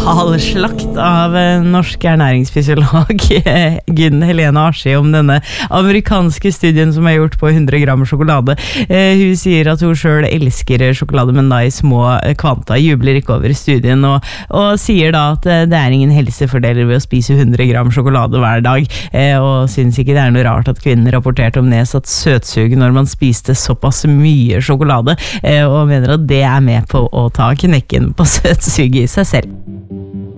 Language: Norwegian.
totalslakt av norsk ernæringsfysiolog Gunn Helene Aschi om denne amerikanske studien som er gjort på 100 gram sjokolade. Hun sier at hun selv elsker sjokolade, men da i små kvanta, jubler ikke over studien, og sier da at det er ingen helsefordeler ved å spise 100 gram sjokolade hver dag, og synes ikke det er noe rart at kvinnen rapporterte om nedsatt søtsug når man spiste såpass mye sjokolade, og mener at det er med på å ta knekken på søtsuget i seg selv.